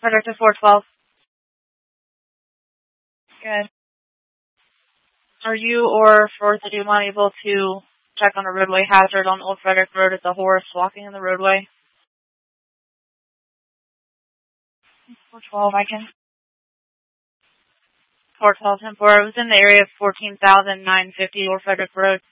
Frederick to 412. Good. Are you or 431 able to check on a roadway hazard on Old Frederick Road at the horse walking in the roadway? 412, I can. 412, 10-4. It was in the area of 14,950 Old Frederick Road.